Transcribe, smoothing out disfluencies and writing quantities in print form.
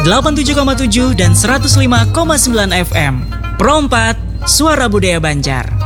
87,7 dan 105,9 FM. Pro 4, Suara Budaya Banjar.